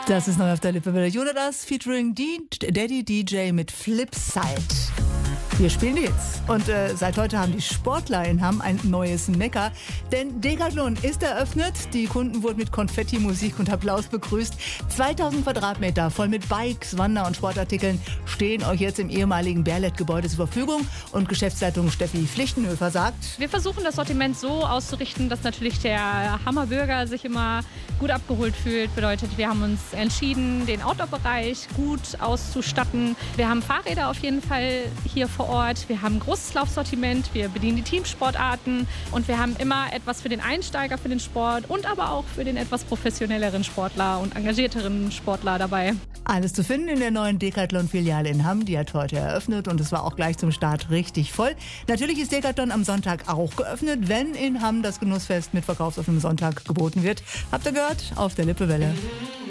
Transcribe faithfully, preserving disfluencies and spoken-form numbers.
Das ist neu auf der Lippe. Jonas featuring Daddy D J mit Flipside. Wir spielen jetzt. Und äh, seit heute haben die Sportler in Hamm ein neues Mekka. Denn Decathlon ist eröffnet. Die Kunden wurden mit Konfetti, Musik und Applaus begrüßt. zweitausend Quadratmeter voll mit Bikes, Wander- und Sportartikeln stehen euch jetzt im ehemaligen Berlet-Gebäude zur Verfügung. Und Geschäftsleitung Steffi Pflichtenhöfer sagt: Wir versuchen das Sortiment so auszurichten, dass natürlich der Hammer Bürger sich immer gut abgeholt fühlt. Bedeutet, wir haben uns entschieden, den Outdoor-Bereich gut auszustatten. Wir haben Fahrräder auf jeden Fall hier vor Ort. Wir haben ein großes Laufsortiment, wir bedienen die Teamsportarten und wir haben immer etwas für den Einsteiger, für den Sport und aber auch für den etwas professionelleren Sportler und engagierteren Sportler dabei. Alles zu finden in der neuen Decathlon-Filiale in Hamm. Die hat heute eröffnet und es war auch gleich zum Start richtig voll. Natürlich ist Decathlon am Sonntag auch geöffnet, wenn in Hamm das Genussfest mit verkaufsoffenem Sonntag geboten wird. Habt ihr gehört? Auf der Lippewelle.